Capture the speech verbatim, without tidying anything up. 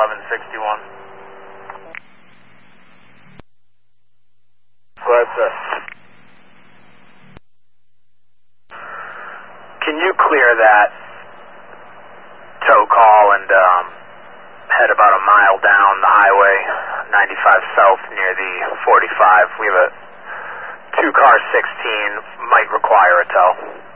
eleven sixty-one. Go ahead, sir. Can you clear that tow call and um, head about a mile down the highway, ninety-five south near the forty-five? We have a two-car sixteen, might require a tow.